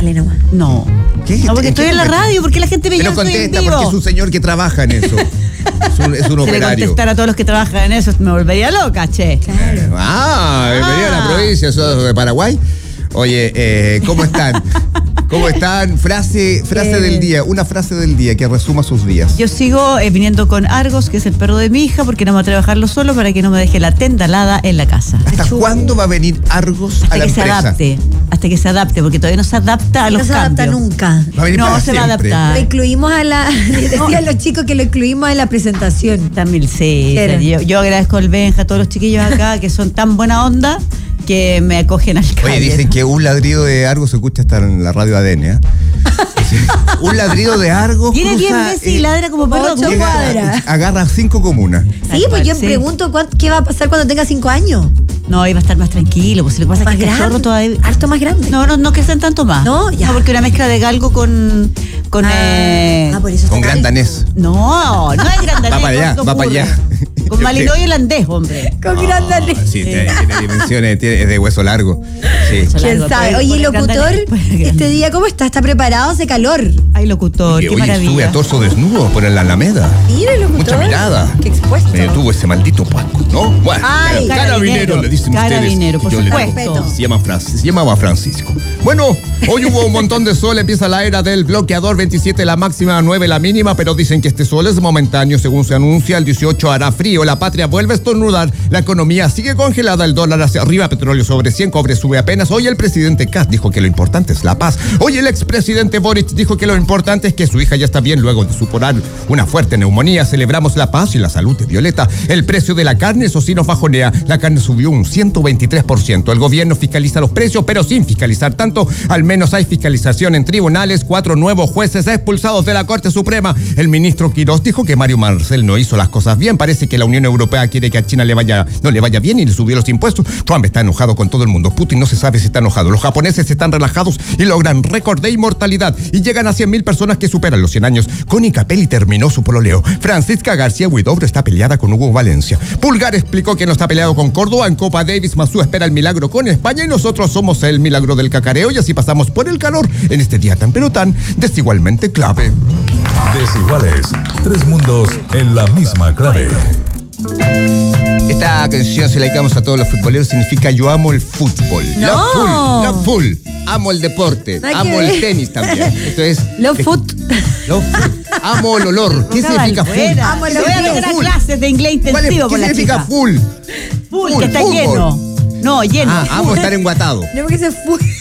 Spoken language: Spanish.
Contéstale nomás. No. ¿Qué? No, porque estoy en la radio, porque la gente me llama. Pero Estoy en contesta, vivo. porque es un señor que trabaja en eso. Es un Si le operario. contestara a todos los que trabajan en eso, me volvería loca, che. Claro. Bienvenido a la provincia, eso de Paraguay. Oye, ¿cómo están? ¿Cómo están? Frase del día, una frase del día que resuma sus días. Yo sigo viniendo con Argos, que es el perro de mi hija, porque no me atrevo a dejarlo solo para que no me deje la tendalada en la casa. ¿Hasta cuándo va a venir Argos a la empresa? Hasta que se adapte, porque todavía no se adapta a los No se cambios. adapta nunca. Va a venir No para se va a siempre. adaptar. Lo incluimos decían los chicos que lo incluimos en la presentación. También, sí. Claro. Yo agradezco al Benja, a todos los chiquillos acá, que son tan buena onda, que me acogen al calle. Oye, dicen que un ladrido de Argos se escucha hasta en la radio ADN, ¿eh? Sí. Un ladrido de Argos Tiene 10 cruza, veces y ladra como perro. 8 cuadras. agarra 5 comunas. Sí, pues yo Sí. pregunto qué va a pasar cuando tenga 5 años. No, iba a estar más tranquilo, pues si lo que pasa Más es que el grande. cachorro todavía... Harto más grande. No crecen tanto más. No, ya. No, porque una mezcla de galgo con por eso Con está gran carísimo. danés. No es gran danés. Va para allá, ¿cómo va para ocurre? allá. Con malinois holandés, hombre. Con gran danés. Sí, tiene dimensiones, es de hueso largo. Sí. ¿Quién Largo, sabe? por- Oye, por el gran locutor, danés, por el gran este danés. día, ¿cómo está? ¿Está preparado? ¿Hace calor? Ay, locutor, qué Oye, maravilla. estuve a torso desnudo por la Alameda. Mira, locutor. Mucha mirada. Qué expuesto. Me detuvo ese maldito Paco, ¿no? Bueno, Ay, carabinero le dicen carabinero, ustedes. por Yo le supuesto. digo, se llamaba Francisco. Bueno, hoy hubo un montón de sol, empieza la era del bloqueador, 27 la máxima, 9 la mínima, pero dicen que este sol es momentáneo, según se anuncia, el 18 hará frío, la patria vuelve a estornudar, la economía sigue congelada, el dólar hacia arriba, petróleo sobre 100, cobre sube apenas. Hoy el presidente Kass dijo que lo importante es la paz. Hoy el expresidente Boric dijo que lo importante es que su hija ya está bien luego de superar una fuerte neumonía. Celebramos la paz y la salud de Violeta. El precio de la carne, eso sí nos bajonea. La carne subió un 123%. El gobierno fiscaliza los precios, pero sin fiscalizar tanto. Al menos hay fiscalización en tribunales. 4 nuevos jueces expulsados de la Corte Suprema. El ministro Quirós dijo que Mario Marcel no hizo las cosas bien. Parece que la Unión Europea quiere que a China no le vaya bien y le subió los impuestos. Trump está enojado con todo el mundo. Putin no se sabe si está enojado. Los japoneses están relajados y logran récord de inmortalidad y llegan a 100.000 personas que superan los 100 años. Connie Capelli terminó su pololeo. Francisca García Huidobro está peleada con Hugo Valencia. Pulgar explicó que no está peleado con Córdoba. En Copa Davis, Mazú espera el milagro con España y nosotros somos el milagro del cacareo y así pasamos por el calor en este día tan pero tan desigualmente clave. Desiguales, 3 mundos en la misma clave. Esta canción se la dedicamos a todos los futboleros, significa yo amo el fútbol. No. Love full. Amo el deporte. Nada que Amo ver. el tenis también. Esto es Love food. love full. Amo el olor. ¿Qué significa full? Amo el Te voy a olor. meter a Full. clases de inglés ¿Cuál es- intensivo ¿Qué con la significa chica. full? Full, Full, que está fútbol. lleno. No, lleno. Amo estar enguatado. No, porque se fue.